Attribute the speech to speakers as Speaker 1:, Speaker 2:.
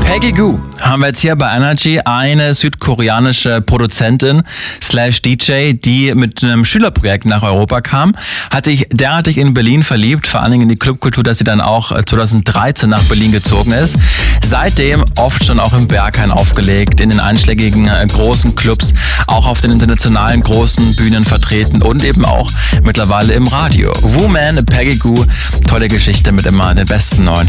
Speaker 1: Peggy Gou haben wir jetzt hier bei Energy, eine südkoreanische Produzentin / DJ, die mit einem Schülerprojekt nach Europa kam, hat sich derartig in Berlin verliebt, vor allen Dingen in die Clubkultur, dass sie dann auch 2013 nach Berlin gezogen ist. Seitdem oft schon auch im Berghain aufgelegt, in den einschlägigen großen Clubs, auch auf den internationalen großen Bühnen vertreten und eben auch mittlerweile im Radio. Woman, Peggy Gou, tolle Geschichte mit immer den besten neuen